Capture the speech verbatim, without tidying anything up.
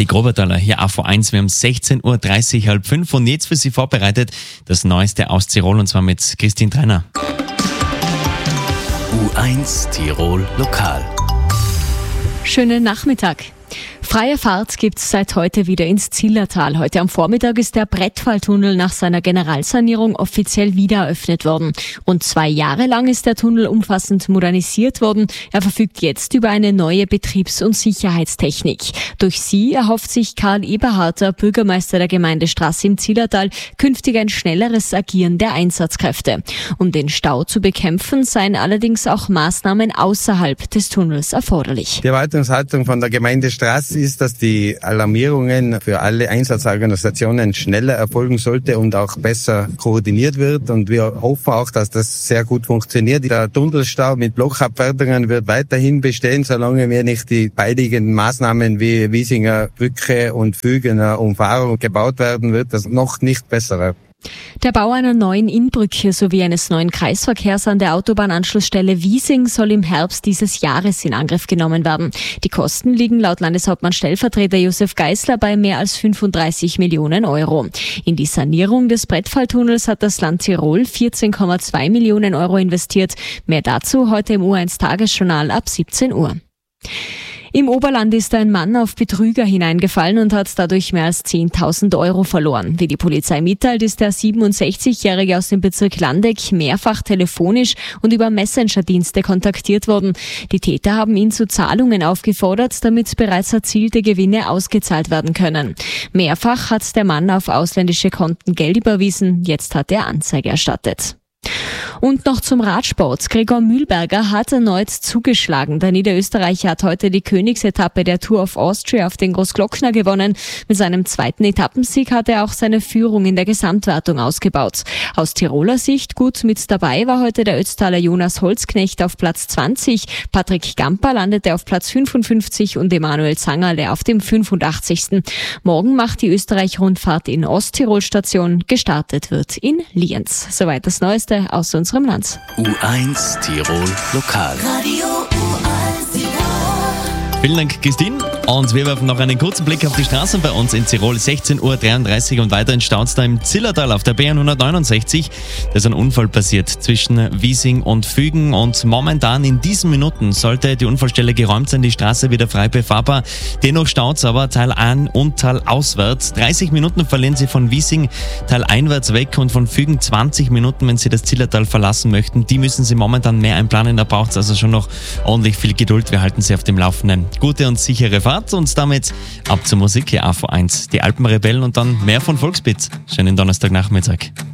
die Grobertaler, hier A V eins. Wir haben sechzehn Uhr dreißig, halb fünf und jetzt für Sie vorbereitet das Neueste aus Tirol und zwar mit Christine Trainer. U eins Tirol Lokal. Schönen Nachmittag. Freie Fahrt gibt's seit heute wieder ins Zillertal. Heute am Vormittag ist der Brettfalltunnel nach seiner Generalsanierung offiziell wieder eröffnet worden. Rund zwei Jahre lang ist der Tunnel umfassend modernisiert worden. Er verfügt jetzt über eine neue Betriebs- und Sicherheitstechnik. Durch sie erhofft sich Karl Eberharter, Bürgermeister der Gemeindestraße im Zillertal, künftig ein schnelleres Agieren der Einsatzkräfte. Um den Stau zu bekämpfen, seien allerdings auch Maßnahmen außerhalb des Tunnels erforderlich. Die Erwartungshaltung von der Gemeindestraße ist, dass die Alarmierungen für alle Einsatzorganisationen schneller erfolgen sollte und auch besser koordiniert wird. Und wir hoffen auch, dass das sehr gut funktioniert. Der Tunnelstau mit Blockabfertigungen wird weiterhin bestehen, solange wir nicht die baldigen Maßnahmen wie Wiesinger Brücke und Fügener Umfahrung gebaut werden, wird das noch nicht besser. Der Bau einer neuen Innbrücke sowie eines neuen Kreisverkehrs an der Autobahnanschlussstelle Wiesing soll im Herbst dieses Jahres in Angriff genommen werden. Die Kosten liegen laut Landeshauptmann-Stellvertreter Josef Geisler bei mehr als fünfunddreißig Millionen Euro. In die Sanierung des Brettfalltunnels hat das Land Tirol vierzehn Komma zwei Millionen Euro investiert. Mehr dazu heute im U eins Tagesjournal ab siebzehn Uhr. Im Oberland ist ein Mann auf Betrüger hineingefallen und hat dadurch mehr als zehntausend Euro verloren. Wie die Polizei mitteilt, ist der siebenundsechzigjährige aus dem Bezirk Landeck mehrfach telefonisch und über Messenger-Dienste kontaktiert worden. Die Täter haben ihn zu Zahlungen aufgefordert, damit bereits erzielte Gewinne ausgezahlt werden können. Mehrfach hat der Mann auf ausländische Konten Geld überwiesen. Jetzt hat er Anzeige erstattet. Und noch zum Radsport. Gregor Mühlberger hat erneut zugeschlagen. Der Niederösterreicher hat heute die Königsetappe der Tour of Austria auf den Großglockner gewonnen. Mit seinem zweiten Etappensieg hat er auch seine Führung in der Gesamtwertung ausgebaut. Aus Tiroler Sicht gut mit dabei war heute der Ötztaler Jonas Holzknecht auf Platz zwanzig. Patrick Gamper landete auf Platz fünfundfünfzig und Emanuel Zangerle auf dem fünfundachtzigsten Morgen macht die Österreich-Rundfahrt in Osttirol Station. Gestartet wird in Lienz. Soweit das Neueste aus unserem Land. U eins Tirol Lokal. Radio U eins Tirol. Vielen Dank, Christine. Und wir werfen noch einen kurzen Blick auf die Straßen bei uns in Tirol. sechzehn Uhr dreiunddreißig und weiterhin staut es da im Zillertal auf der B hundertneunundsechzig. Da ist ein Unfall passiert zwischen Wiesing und Fügen und momentan in diesen Minuten sollte die Unfallstelle geräumt sein, die Straße wieder frei befahrbar. Dennoch staut es aber Teil ein und Teil auswärts. dreißig Minuten verlieren Sie von Wiesing Teil einwärts weg und von Fügen zwanzig Minuten, wenn Sie das Zillertal verlassen möchten. Die müssen Sie momentan mehr einplanen, da braucht es also schon noch ordentlich viel Geduld. Wir halten Sie auf dem Laufenden. Gute und sichere Fahrt. Und damit ab zur Musik hier A V eins, die Alpenrebellen und dann mehr von Volksbeat. Schönen Donnerstagnachmittag.